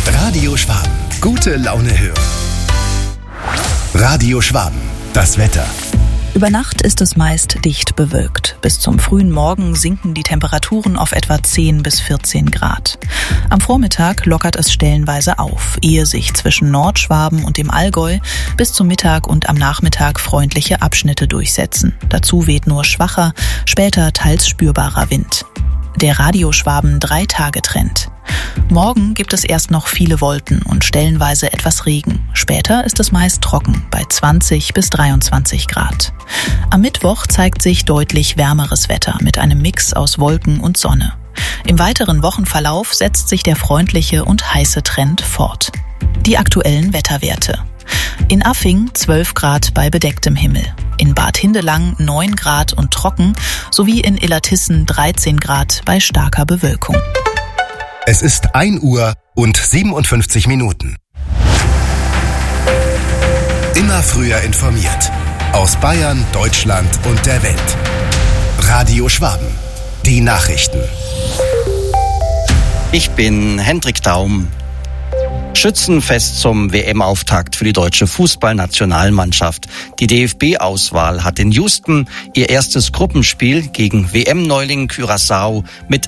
Radio Schwaben. Gute Laune hören. Radio Schwaben. Das Wetter. Über Nacht ist es meist dicht bewölkt. Bis zum frühen Morgen sinken die Temperaturen auf etwa 10 bis 14 Grad. Am Vormittag lockert es stellenweise auf, ehe sich zwischen Nordschwaben und dem Allgäu bis zum Mittag und am Nachmittag freundliche Abschnitte durchsetzen. Dazu weht nur schwacher, später teils spürbarer Wind. Der Radio Schwaben 3-Tage-Trend. Morgen gibt es erst noch viele Wolken und stellenweise etwas Regen. Später ist es meist trocken, bei 20 bis 23 Grad. Am Mittwoch zeigt sich deutlich wärmeres Wetter mit einem Mix aus Wolken und Sonne. Im weiteren Wochenverlauf setzt sich der freundliche und heiße Trend fort. Die aktuellen Wetterwerte. In Affing 12 Grad bei bedecktem Himmel. In Bad Hindelang 9 Grad und trocken, sowie in Illertissen 13 Grad bei starker Bewölkung. Es ist 1 Uhr und 57 Minuten. Immer früher informiert. Aus Bayern, Deutschland und der Welt. Radio Schwaben. Die Nachrichten. Ich bin Hendrik Daum. Schützenfest zum WM-Auftakt für die deutsche Fußballnationalmannschaft. Die DFB-Auswahl hat in Houston ihr erstes Gruppenspiel gegen WM-Neuling Curaçao mit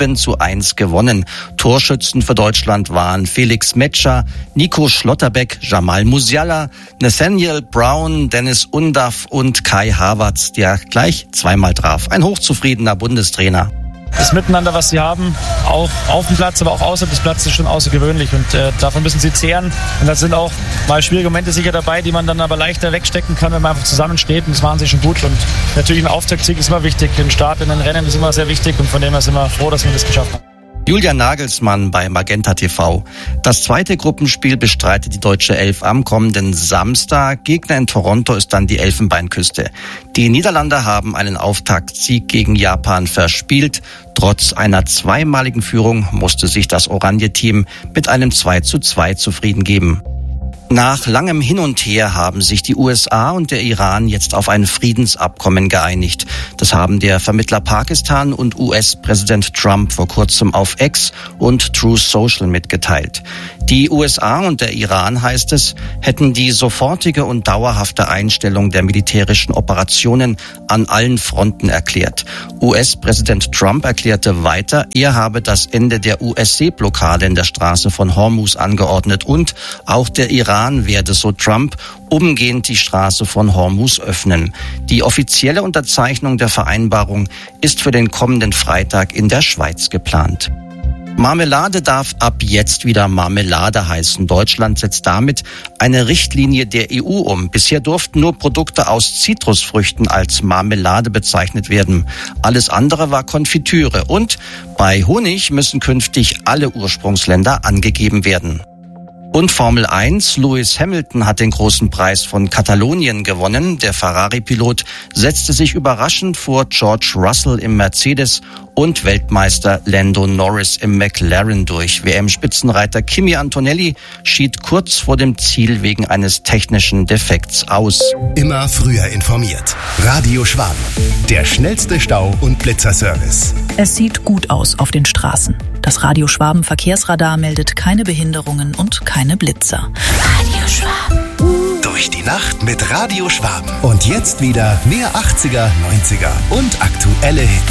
7:1 gewonnen. Torschützen für Deutschland waren Felix Metscher, Nico Schlotterbeck, Jamal Musiala, Nathaniel Brown, Dennis Undaff und Kai Havertz, der gleich zweimal traf. Ein hochzufriedener Bundestrainer. Das Miteinander, was sie haben, auch auf dem Platz, aber auch außerhalb des Platzes, ist schon außergewöhnlich und davon müssen sie zehren. Und da sind auch mal schwierige Momente sicher dabei, die man dann aber leichter wegstecken kann, wenn man einfach zusammensteht, und das machen sie schon gut. Und natürlich ein Auftaktsieg ist immer wichtig, ein Start in den Rennen ist immer sehr wichtig und von dem her sind wir froh, dass wir das geschafft haben. Julian Nagelsmann bei Magenta TV. Das zweite Gruppenspiel bestreitet die deutsche Elf am kommenden Samstag. Gegner in Toronto ist dann die Elfenbeinküste. Die Niederlande haben einen Auftaktsieg gegen Japan verspielt. Trotz einer zweimaligen Führung musste sich das Oranje-Team mit einem 2:2 zufrieden geben. Nach langem Hin und Her haben sich die USA und der Iran jetzt auf ein Friedensabkommen geeinigt. Das haben der Vermittler Pakistan und US-Präsident Trump vor kurzem auf X und Truth Social mitgeteilt. Die USA und der Iran, heißt es, hätten die sofortige und dauerhafte Einstellung der militärischen Operationen an allen Fronten erklärt. US-Präsident Trump erklärte weiter, er habe das Ende der US-Seeblockade in der Straße von Hormuz angeordnet und auch der Iran werde, so Trump, umgehend die Straße von Hormuz öffnen. Die offizielle Unterzeichnung der Vereinbarung ist für den kommenden Freitag in der Schweiz geplant. Marmelade darf ab jetzt wieder Marmelade heißen. Deutschland setzt damit eine Richtlinie der EU um. Bisher durften nur Produkte aus Zitrusfrüchten als Marmelade bezeichnet werden. Alles andere war Konfitüre. Und bei Honig müssen künftig alle Ursprungsländer angegeben werden. Und Formel 1, Lewis Hamilton hat den großen Preis von Katalonien gewonnen. Der Ferrari-Pilot setzte sich überraschend vor George Russell im Mercedes und Weltmeister Lando Norris im McLaren durch. WM-Spitzenreiter Kimi Antonelli schied kurz vor dem Ziel wegen eines technischen Defekts aus. Immer früher informiert. Radio Schwaben. Der schnellste Stau- und Blitzerservice. Es sieht gut aus auf den Straßen. Das Radio Schwaben Verkehrsradar meldet keine Behinderungen und keine Blitzer. Radio Schwaben. Durch die Nacht mit Radio Schwaben. Und jetzt wieder mehr 80er, 90er und aktuelle Hits.